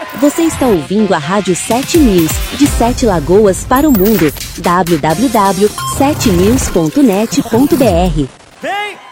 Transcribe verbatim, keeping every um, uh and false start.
Você está ouvindo a Rádio sete News, de Sete Lagoas para o mundo. w w w ponto sete news ponto net ponto b r. Vem!